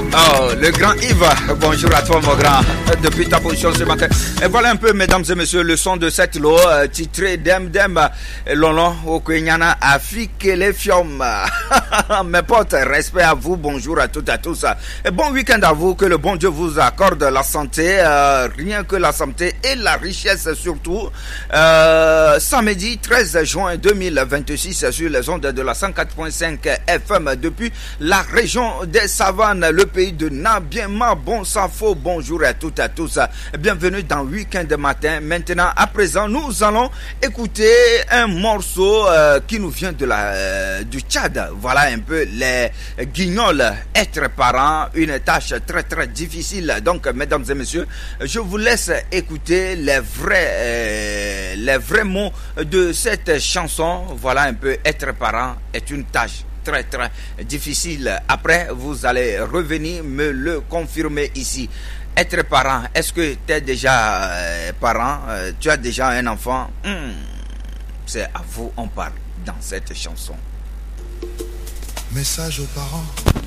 Oh, le grand Yves, bonjour à toi mon grand, depuis ta position ce matin. Et voilà un peu, mesdames et messieurs, le son de cette lot, titré Dem Dem, Lolo, Okwenyana, Afrique les Fiom. Mes potes, respect à vous, bonjour à toutes et à tous. Et bon week-end à vous, que le bon Dieu vous accorde la santé, rien que la santé et la richesse surtout. Samedi 13 juin 2026 sur les ondes de la 104.5 FM depuis la région des Savanes, le pays de Nabiema, bon sang faux, bonjour à toutes et à tous. Bienvenue dans Week-end Matin. Maintenant, à présent, nous allons écouter un morceau qui nous vient de du Tchad. Voilà un peu les guignols. Être parent, une tâche très très difficile. Donc, mesdames et messieurs, je vous laisse écouter les vrais mots de cette chanson. Voilà un peu, être parent est une tâche très très difficile. Après, vous allez revenir me le confirmer ici. Être parent, est-ce que tu es déjà parent? Tu as déjà un enfant? C'est à vous on parle dans cette chanson. Message aux parents.